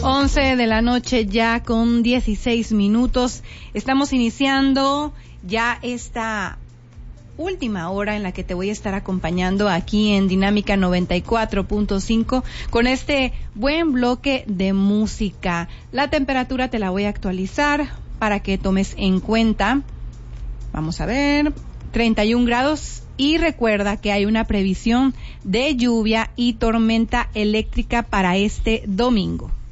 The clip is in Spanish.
11 de la noche ya con 16 minutos. Estamos iniciando ya esta última hora en la que te voy a estar acompañando aquí en Dinámica 94.5 con este buen bloque de música. La temperatura te la voy a actualizar para que tomes en cuenta. Vamos a ver, 31 grados. Y recuerda que hay una previsión de lluvia y tormenta eléctrica para este domingo.